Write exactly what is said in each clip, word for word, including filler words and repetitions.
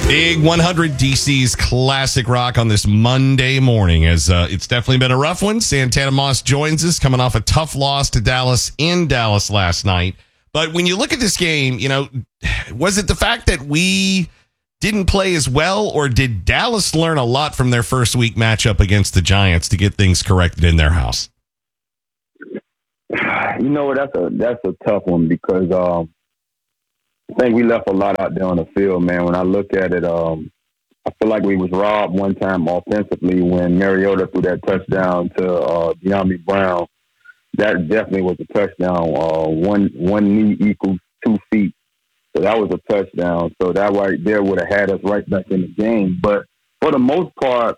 Big one hundred D C's classic rock on this Monday morning, as uh, it's definitely been a rough one. Santana Moss joins us, coming off a tough loss to Dallas in Dallas last night. But when you look at this game, you know, was it the fact that we didn't play as well, or did Dallas learn a lot from their first week matchup against the Giants to get things corrected in their house? You know, that's a that's a tough one because um, I think we left a lot out there on the field, man. When I look at it, um, I feel like we was robbed one time offensively when Mariota threw that touchdown to uh, De'Ami Brown. That definitely was a touchdown. Uh, one one knee equals two feet. So that was a touchdown. So that right there would have had us right back in the game. But for the most part,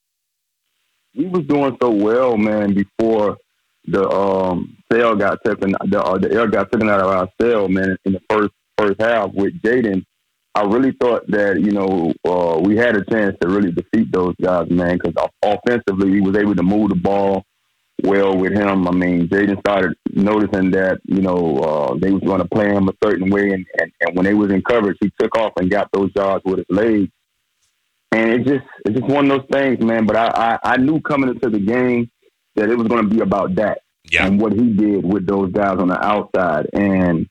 we was doing so well, man, before the um, cell got taken, the, uh, the air got taken out of our cell, man, in the first first half with Jaden. I really thought that, you know, uh, we had a chance to really defeat those guys, man, because offensively he was able to move the ball well with him. I mean, Jaden started noticing that, you know, uh, they was going to play him a certain way, and, and, and when they was in coverage, he took off and got those yards with his legs. And it just it's just one of those things, man. But I, I, I knew coming into the game that it was going to be about that yeah. and what he did with those guys on the outside. And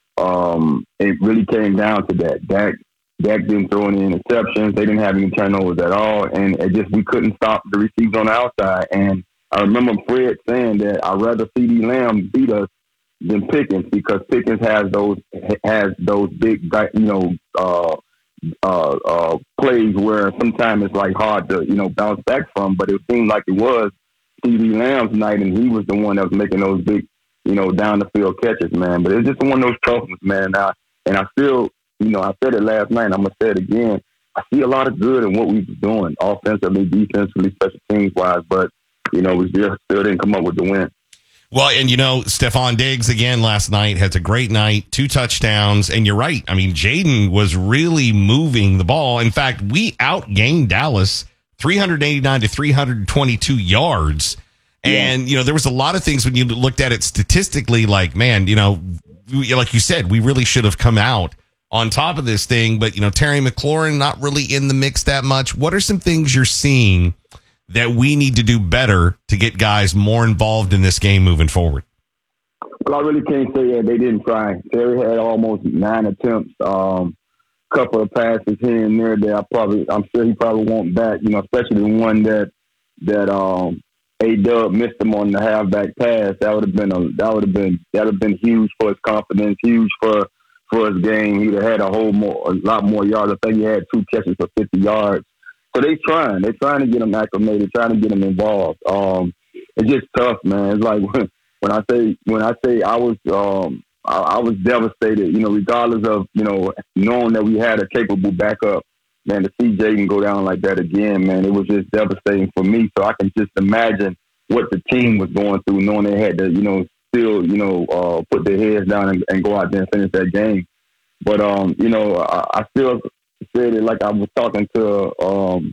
um, it really came down to that. Dak, Dak didn't throw any interceptions. They didn't have any turnovers at all. And it just we couldn't stop the receivers on the outside. And I remember Fred saying that I'd rather CeeDee Lamb beat us than Pickens because Pickens has those has those big, you know, uh, uh, uh, plays where sometimes it's like hard to, you know, bounce back from. But it seemed like it was CeeDee Lamb's night, and he was the one that was making those big, you know, down the field catches, man. But it's just one of those tough ones, man. I, and I still, you know, I said it last night, and I'm gonna say it again. I see a lot of good in what we were doing, offensively, defensively, special teams wise, but you know, we still, still didn't come up with the win. Well, and, you know, Stephon Diggs again last night has a great night, two touchdowns. And you're right. I mean, Jaden was really moving the ball. In fact, we outgained Dallas three eighty-nine to three twenty-two yards. And, yeah. you know, there was a lot of things when you looked at it statistically, like, man, you know, like you said, we really should have come out on top of this thing. But, you know, Terry McLaurin not really in the mix that much. What are some things you're seeing that we need to do better to get guys more involved in this game moving forward? Well, I really can't say that they didn't try. Terry had almost nine attempts, um, couple of passes here and there that I probably, I'm sure he probably won't back, you know, especially the one that, that, um, A-Dub missed him on the halfback pass. That would have been, a, that would have been, that would have been huge for his confidence, huge for, for his game. He'd have had a whole more, a lot more yards. I think he had two catches for fifty yards. So they trying, they trying to get them acclimated, trying to get them involved. Um, it's just tough, man. It's like when, when I say, when I say I was, um, I, I was devastated, you know, regardless of, you know, knowing that we had a capable backup, man, to see Jaden go down like that again, man, it was just devastating for me. So I can just imagine what the team was going through, knowing they had to, you know, still, you know, uh, put their heads down and, and go out there and finish that game. But, um, you know, I, I still said it like I was talking to um,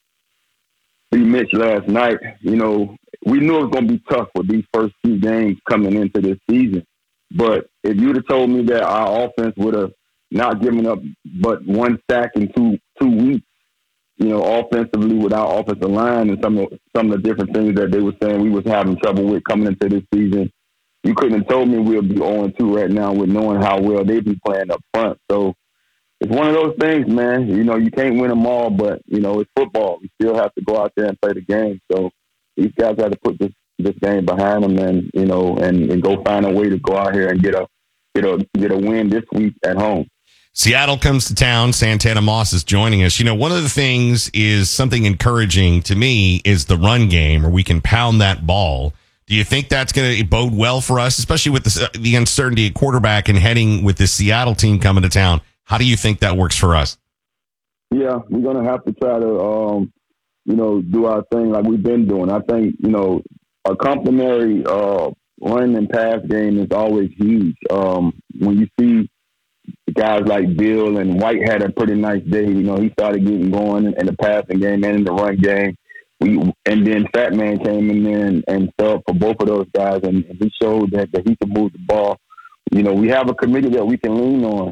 B. Mitch last night. You know, we knew it was going to be tough with these first few games coming into this season. But if you'd have told me that our offense would have not given up but one sack in two two weeks, you know, offensively with our offensive line and some of some of the different things that they were saying we was having trouble with coming into this season, you couldn't have told me we'll be oh and two right now with knowing how well they be playing up front. So it's one of those things, man. You know, you can't win them all, but, you know, it's football. We still have to go out there and play the game. So these guys have to put this, this game behind them and, you know, and, and go find a way to go out here and get a, get a, get a win this week at home. Seattle comes to town. Santana Moss is joining us. You know, one of the things is something encouraging to me is the run game, where we can pound that ball. Do you think that's going to bode well for us, especially with the, the uncertainty at quarterback and heading with this Seattle team coming to town? How do you think that works for us? Yeah, we're going to have to try to, um, you know, do our thing like we've been doing. I think, you know, a complementary uh, run and pass game is always huge. Um, when you see guys like Bill and White had a pretty nice day, you know, he started getting going in the passing game and in the run game. We, and then Fat Man came in there and, and stuff for both of those guys, and he showed that, that he can move the ball. You know, we have a committee that we can lean on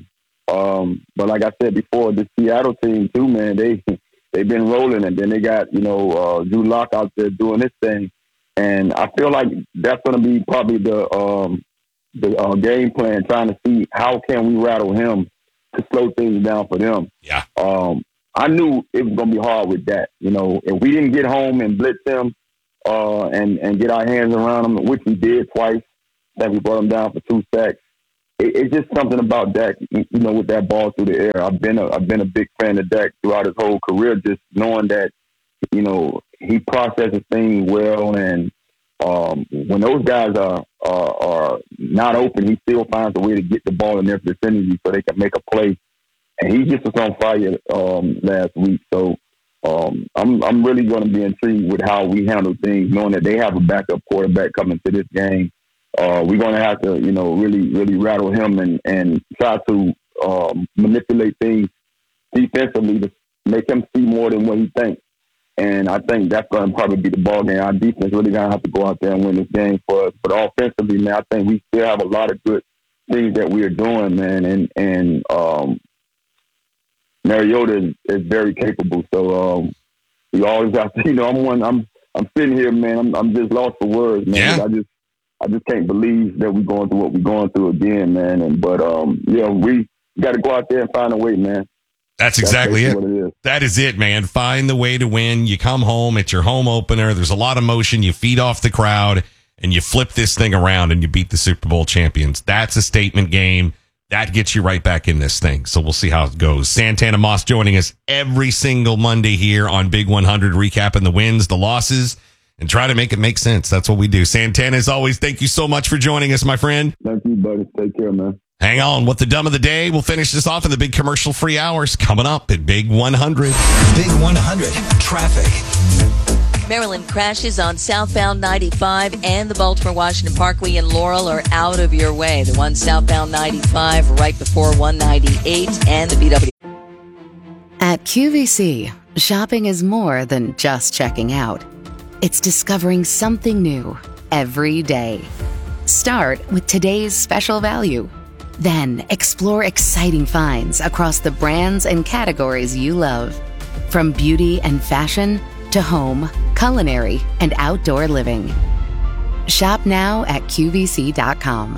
Um, but like I said before, the Seattle team too, man, they they've been rolling, and then they got you know uh, Drew Lock out there doing this thing, and I feel like that's going to be probably the um, the uh, game plan, trying to see how can we rattle him to slow things down for them. Yeah. Um, I knew it was going to be hard with that. You know, if we didn't get home and blitz him uh, and and get our hands around him, which we did twice, I think we brought him down for two sacks. It's just something about Dak, you know, with that ball through the air. I've been a I've been a big fan of Dak throughout his whole career, just knowing that, you know, he processes things well, and um, when those guys are, are are not open, he still finds a way to get the ball in their vicinity so they can make a play. And he just was on fire um, last week, so um, I'm I'm really going to be intrigued with how we handle things, knowing that they have a backup quarterback coming to this game. Uh, we're going to have to, you know, really, really rattle him and, and try to um, manipulate things defensively to make him see more than what he thinks. And I think that's going to probably be the ball game. Our defense really going to have to go out there and win this game for us. But offensively, man, I think we still have a lot of good things that we are doing, man. And and um, Mariota is, is very capable. So um, we always have to, you know, I'm one. I'm I'm sitting here, man. I'm I'm just lost for words, man. Yeah. I just. I just can't believe that we're going through what we're going through again, man. And but um, yeah, we got to go out there and find a way, man. That's exactly That's it. What it is. That is it, man. Find the way to win. You come home, it's your home opener. There's a lot of motion. You feed off the crowd, and you flip this thing around, and you beat the Super Bowl champions. That's a statement game. That gets you right back in this thing. So we'll see how it goes. Santana Moss joining us every single Monday here on Big one hundred, recapping the wins, the losses, and try to make it make sense. That's what we do. Santana, as always, thank you so much for joining us, my friend. Thank you, buddy. Take care, man. Hang on. What the dumb of the day? We'll finish this off in the big commercial-free hours coming up at Big one hundred. Big one hundred traffic. Maryland crashes on southbound ninety-five and the Baltimore-Washington Parkway in Laurel are out of your way. The one southbound ninety-five right before one ninety-eight and the B W. At Q V C, shopping is more than just checking out. It's discovering something new every day. Start with today's special value. Then explore exciting finds across the brands and categories you love. From beauty and fashion to home, culinary, and outdoor living. Shop now at Q V C dot com.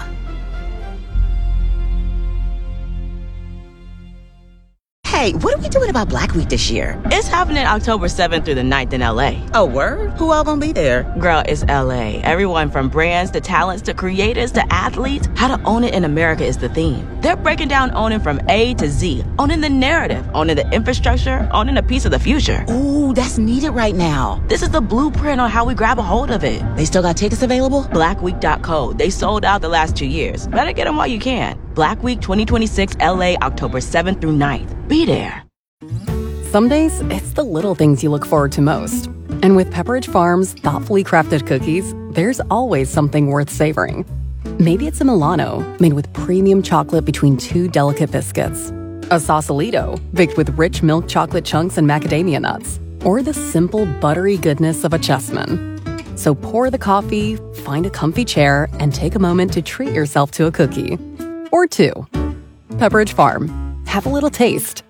Hey, what are we doing about Black Week this year? It's happening October seventh through the ninth in L A. Oh, word? Who all gonna be there? Girl, it's L A. Everyone from brands to talents to creators to athletes. How to own it in America is the theme. They're breaking down owning from A to Z. Owning the narrative, owning the infrastructure, owning a piece of the future. Ooh, that's needed right now. This is the blueprint on how we grab a hold of it. They still got tickets available? black week dot co. They sold out the last two years. Better get them while you can. Black Week twenty twenty-six L A, October seventh through ninth. Be there. Some days, it's the little things you look forward to most. And with Pepperidge Farm's thoughtfully crafted cookies, there's always something worth savoring. Maybe it's a Milano, made with premium chocolate between two delicate biscuits. A Sausalito, baked with rich milk chocolate chunks and macadamia nuts. Or the simple, buttery goodness of a Chessman. So pour the coffee, find a comfy chair, and take a moment to treat yourself to a cookie. Or two. Pepperidge Farm. Have a little taste.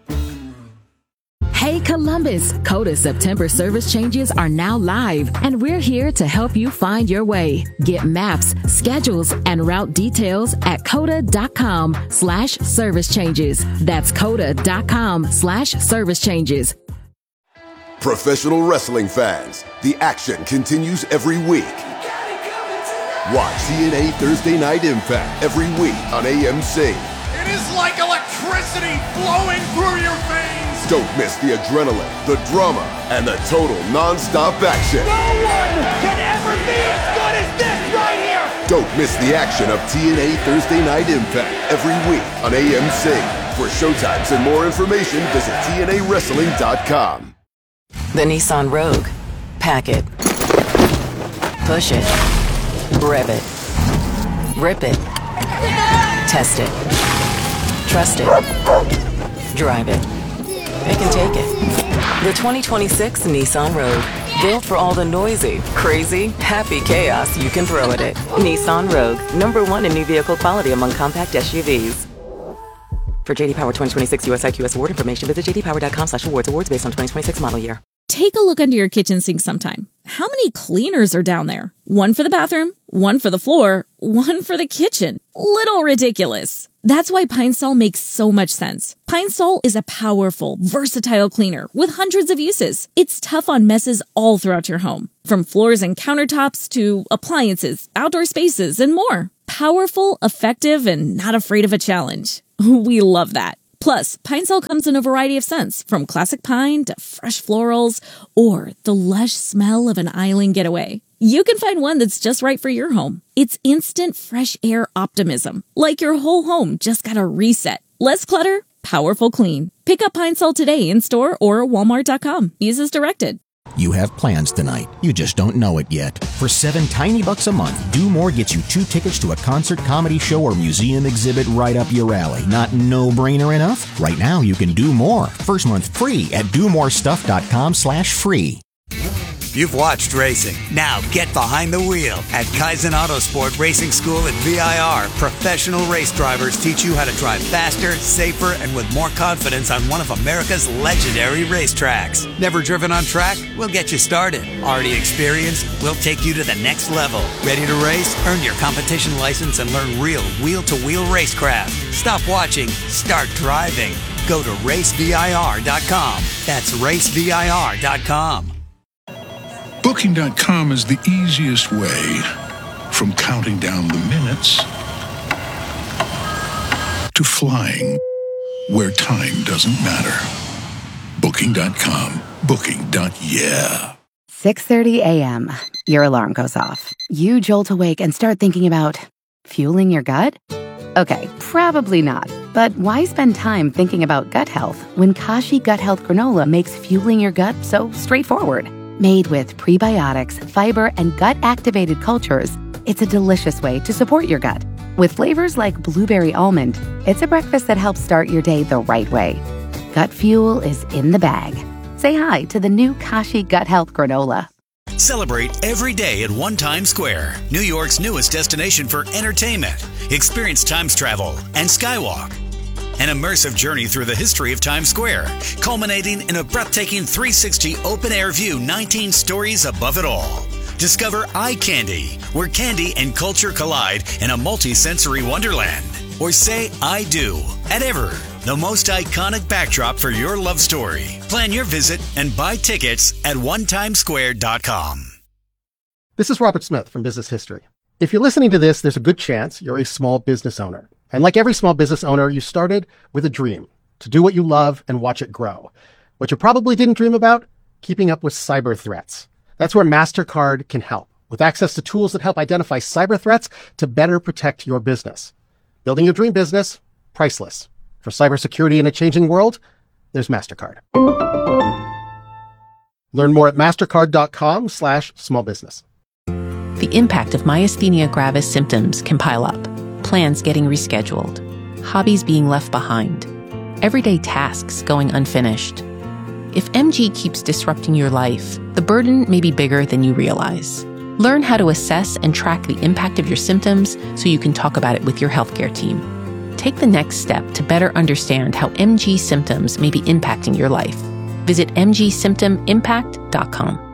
Hey Columbus, Coda September service changes are now live, and we're here to help you find your way. Get maps, schedules, and route details at coda.com slash service changes. That's coda.com slash service changes. Professional wrestling fans, the action continues every week. Watch T N A Thursday Night Impact every week on A M C. It is like electricity flowing through your veins. Don't miss the adrenaline, the drama, and the total non-stop action. No one can ever be as good as this right here. Don't miss the action of T N A Thursday Night Impact every week on A M C. For showtimes and more information, visit T N A wrestling dot com. The Nissan Rogue. Pack it. Push it. Rev it. Rip it. Test it. Trust it. Drive it. It can take it. The twenty twenty-six Nissan Rogue. Built for all the noisy, crazy, happy chaos you can throw at it. Nissan Rogue. Number one in new vehicle quality among compact S U Vs. For J D Power twenty twenty-six U S I Q S award information, visit jdpower.com slash awards. Awards based on twenty twenty-six model year. Take a look under your kitchen sink sometime. How many cleaners are down there? One for the bathroom, one for the floor, one for the kitchen. Little ridiculous. That's why Pine Sol makes so much sense. Pine Sol is a powerful, versatile cleaner with hundreds of uses. It's tough on messes all throughout your home, from floors and countertops to appliances, outdoor spaces, and more. Powerful, effective, and not afraid of a challenge. We love that. Plus, Pine Sol comes in a variety of scents, from classic pine to fresh florals or the lush smell of an island getaway. You can find one that's just right for your home. It's instant fresh air optimism, like your whole home just got a reset. Less clutter, powerful clean. Pick up Pine Sol today in store or walmart dot com. Use as directed. You have plans tonight. You just don't know it yet. For seven tiny bucks a month, Do More gets you two tickets to a concert, comedy show, or museum exhibit right up your alley. Not no-brainer enough? Right now, you can do more. First month free at do more stuff dot com slash free. You've watched racing. Now get behind the wheel. At Kaizen Autosport Racing School at V I R, professional race drivers teach you how to drive faster, safer, and with more confidence on one of America's legendary racetracks. Never driven on track? We'll get you started. Already experienced? We'll take you to the next level. Ready to race? Earn your competition license and learn real wheel-to-wheel racecraft. Stop watching. Start driving. Go to race V I R dot com. That's race V I R dot com. Booking dot com is the easiest way from counting down the minutes to flying where time doesn't matter. Booking dot com. Booking. Yeah. six thirty a.m. Your alarm goes off. You jolt awake and start thinking about fueling your gut? Okay, probably not. But why spend time thinking about gut health when Kashi Gut Health Granola makes fueling your gut so straightforward? Made with prebiotics, fiber, and gut-activated cultures, it's a delicious way to support your gut. With flavors like blueberry almond, it's a breakfast that helps start your day the right way. Gut fuel is in the bag. Say hi to the new Kashi Gut Health Granola. Celebrate every day at One Times Square, New York's newest destination for entertainment. Experience Times Travel and Skywalk. An immersive journey through the history of Times Square, culminating in a breathtaking three sixty open-air view, nineteen stories above it all. Discover Eye Candy, where candy and culture collide in a multi-sensory wonderland. Or say I do at Ever, the most iconic backdrop for your love story. Plan your visit and buy tickets at one times square dot com. This is Robert Smith from Business History. If you're listening to this, there's a good chance you're a small business owner. And like every small business owner, you started with a dream to do what you love and watch it grow. What you probably didn't dream about, keeping up with cyber threats. That's where MasterCard can help, with access to tools that help identify cyber threats to better protect your business. Building your dream business, priceless. For cybersecurity in a changing world, there's MasterCard. Learn more at mastercard.com slash small business. The impact of myasthenia gravis symptoms can pile up. Plans getting rescheduled, hobbies being left behind, everyday tasks going unfinished. If M G keeps disrupting your life, the burden may be bigger than you realize. Learn how to assess and track the impact of your symptoms so you can talk about it with your healthcare team. Take the next step to better understand how M G symptoms may be impacting your life. Visit m g symptom impact dot com.